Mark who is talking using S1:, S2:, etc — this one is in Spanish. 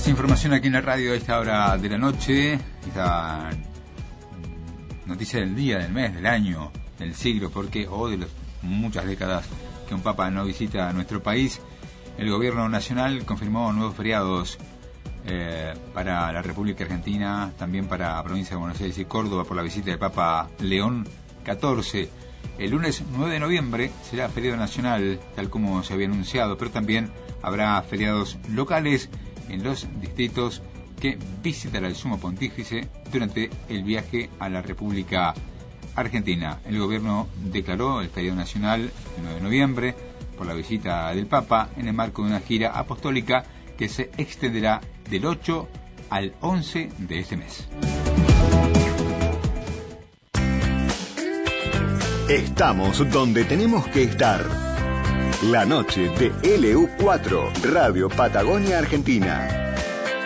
S1: Información aquí en la radio a esta hora de la noche, esta noticia del día, del mes, del año, del siglo, porque o de las muchas décadas que un papa no visita nuestro país. El gobierno nacional confirmó nuevos feriados para la República Argentina, también para la provincia de Buenos Aires y Córdoba por la visita del Papa León XIV. El lunes 9 de noviembre será feriado nacional, tal como se había anunciado, pero también habrá feriados locales en los distritos que visitará el Sumo Pontífice durante el viaje a la República Argentina. El gobierno declaró el feriado nacional el 9 de noviembre por la visita del Papa en el marco de una gira apostólica que se extenderá del 8 al 11 de este mes.
S2: Estamos donde tenemos que estar. La noche de LU4, Radio Patagonia Argentina.